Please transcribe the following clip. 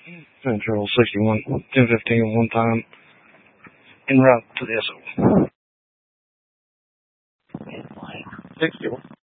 Travel 61, 1015 one time, en route to the SO. 61.